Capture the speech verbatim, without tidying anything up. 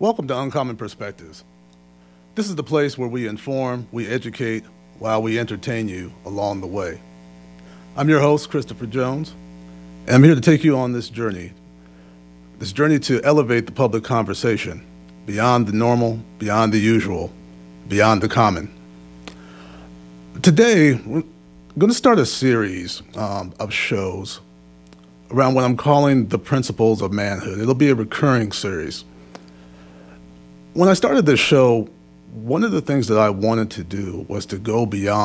Welcome to Uncommon Perspectives. This is the place where we inform, we educate, while we entertain you along the way. I'm your host, Christopher Jones, and I'm here to take you on this journey, this journey to elevate the public conversation beyond the normal, beyond the usual, beyond the common. Today, we're going to start a series um, of shows around what I'm calling the principles of manhood. It'll be a recurring series. When I started this show, one of the things that I wanted to do was to go beyond